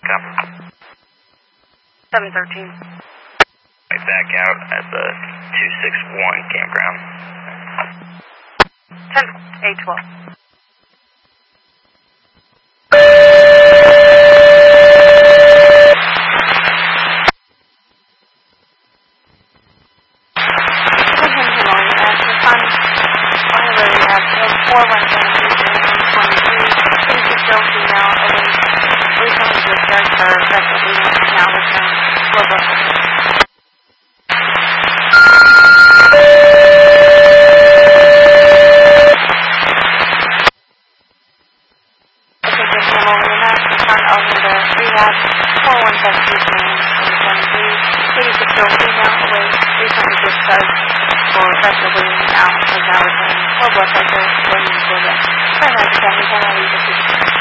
Hotel. 713. Right back out at the 261 campground. 10-8-12. For blood pressure, when you go there. Primary family,